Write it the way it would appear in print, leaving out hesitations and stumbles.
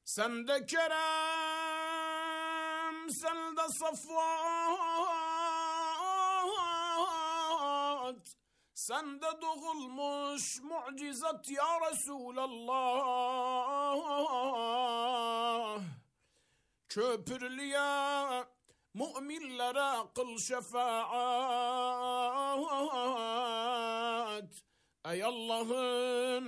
Sende kerem, sende safvat, sende doğulmuş mucizat ya Resulallah. Köprülüye müminlere kıl şefaat. Ey Allah'ım